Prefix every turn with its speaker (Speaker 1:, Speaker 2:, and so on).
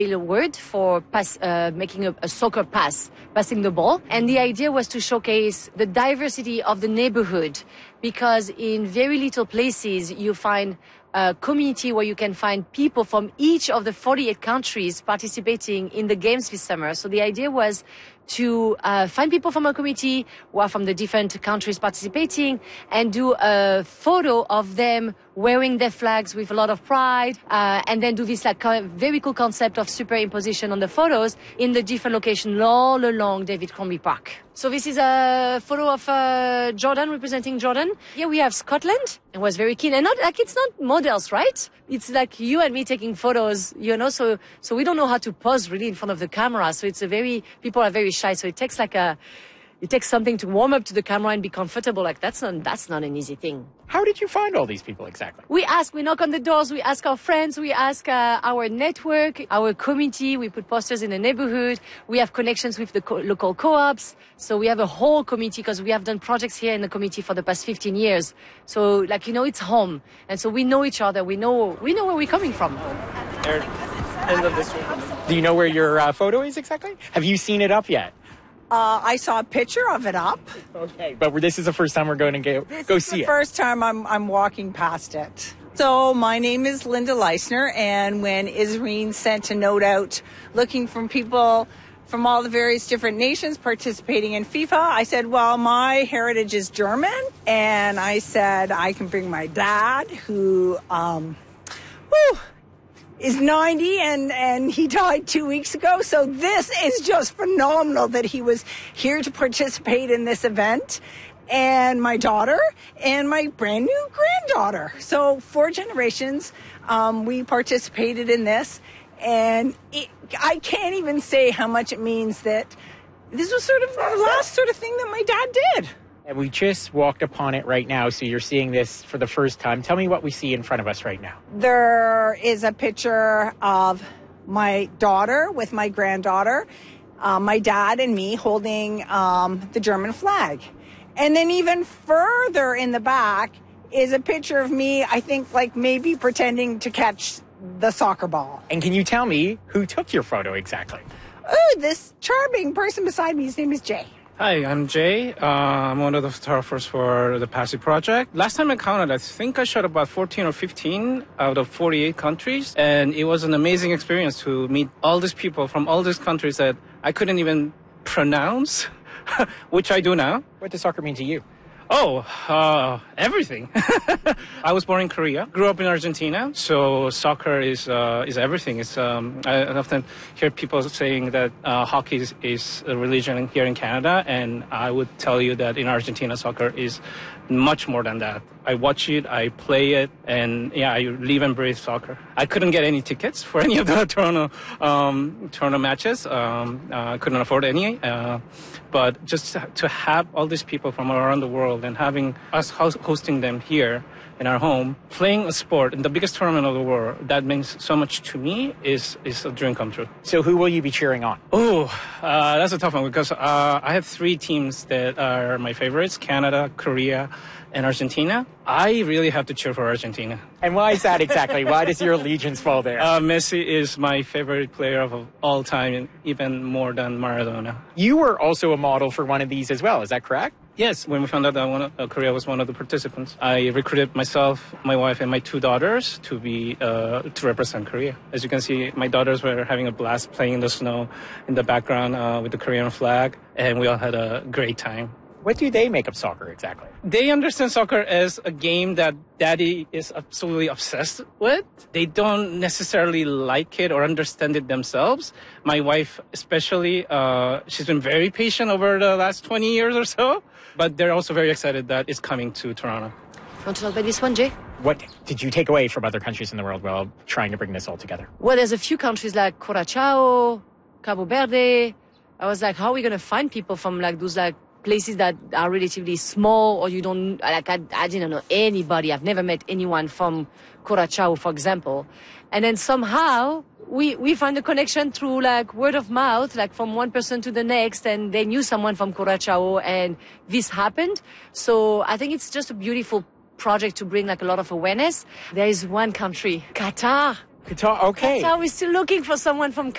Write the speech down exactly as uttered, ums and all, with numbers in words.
Speaker 1: A word for pass, uh, making a, a soccer pass, passing the ball. And the idea was to showcase the diversity of the neighborhood, because in very little places you find a community where you can find people from each of the forty-eight countries participating in the games this summer. So the idea was to uh, find people from a community who are from the different countries participating and do a photo of them wearing their flags with a lot of pride, uh, and then do this like very cool concept of superimposition on the photos in the different locations all along David Crombie Park. So this is a photo of uh, Jordan, representing Jordan. Here we have Scotland. I was very keen, and not like it's not models, right? It's like you and me taking photos, you know. So so we don't know how to pose really in front of the camera. So it's a very people are very shy. So it takes like a it takes something to warm up to the camera and be comfortable. Like that's not that's not an easy thing.
Speaker 2: How did you find all these people exactly?
Speaker 1: We ask, we knock on the doors, we ask our friends, we ask uh, our network, our community. We put posters in the neighborhood. We have connections with the co- local co-ops. So we have a whole community because we have done projects here in the community for the past fifteen years. So like, you know, it's home. And so we know each other. We know, we know where we're coming from.
Speaker 2: Aaron, end of this one. Do you know where your uh, photo is exactly? Have you seen it up yet?
Speaker 3: Uh, I saw a picture of it up.
Speaker 2: Okay, but this is the first time we're going to go,
Speaker 3: this
Speaker 2: go
Speaker 3: is
Speaker 2: see
Speaker 3: the
Speaker 2: it.
Speaker 3: First time I'm I'm walking past it. So my name is Linda Leisner, and when Israel sent a note out looking for people from all the various different nations participating in FIFA, I said, well, my heritage is German, and I said I can bring my dad, who, um, whew, is ninety, and, and he died two weeks ago. So this is just phenomenal that he was here to participate in this event. And my daughter and my brand new granddaughter. So four generations, um, we participated in this. And it, I can't even say how much it means that this was sort of the last sort of thing that my dad did.
Speaker 2: And we just walked upon it right now, so you're seeing this for the first time. Tell me what we see in front of us right now.
Speaker 3: There is a picture of my daughter with my granddaughter, uh, my dad and me holding um, the German flag. And then even further in the back is a picture of me, I think, like maybe pretending to catch the soccer ball.
Speaker 2: And can you tell me who took your photo exactly?
Speaker 3: Oh, this charming person beside me, his name is Jay.
Speaker 4: Hi, I'm Jay. Uh, I'm one of the photographers for the Passy project. Last time I counted, I think I shot about fourteen or fifteen out of forty-eight countries. And it was an amazing experience to meet all these people from all these countries that I couldn't even pronounce, which I do now.
Speaker 2: What does soccer mean to you?
Speaker 4: Oh, uh, everything. I was born in Korea, grew up in Argentina, so soccer is uh, is everything. It's um, I often hear people saying that uh, hockey is, is a religion here in Canada, and I would tell you that in Argentina, soccer is much more than that. I watch it, I play it, and yeah, I live and breathe soccer. I couldn't get any tickets for any of the Toronto um, Toronto matches. Um, I uh, couldn't afford any, uh, but just to have all these people from around the world and having us hosting them here in our home, playing a sport in the biggest tournament of the world, that means so much to me, is is a dream come true.
Speaker 2: So who will you be cheering on?
Speaker 4: Oh, uh, that's a tough one, because uh, I have three teams that are my favorites: Canada, Korea, and Argentina. I really have to cheer for Argentina.
Speaker 2: And why is that exactly? Why does your allegiance fall there?
Speaker 4: Uh, Messi is my favorite player of all time, even more than Maradona.
Speaker 2: You were also a model for one of these as well, is that correct?
Speaker 4: Yes, when we found out that one of, uh, Korea was one of the participants, I recruited myself, my wife, and my two daughters to be uh, to represent Korea. As you can see, my daughters were having a blast playing in the snow in the background uh, with the Korean flag, and we all had a great time.
Speaker 2: What do they make of soccer exactly?
Speaker 4: They understand soccer as a game that daddy is absolutely obsessed with. They don't necessarily like it or understand it themselves. My wife especially, uh, she's been very patient over the last twenty years or so, but they're also very excited that it's coming to Toronto.
Speaker 1: You want to talk about this one, Jay?
Speaker 2: What did you take away from other countries in the world while trying to bring this all together?
Speaker 1: Well, there's a few countries like Curaçao, Cabo Verde. I was like, how are we going to find people from like those like places that are relatively small, or you don't, like, I, I didn't know anybody. I've never met anyone from Curaçao, for example. And then somehow we, we find a connection through like word of mouth, like from one person to the next, and they knew someone from Curaçao, and this happened. So I think it's just a beautiful project to bring like a lot of awareness. There is one country, Qatar.
Speaker 2: Qatar, okay.
Speaker 1: Qatar, we're still looking for someone from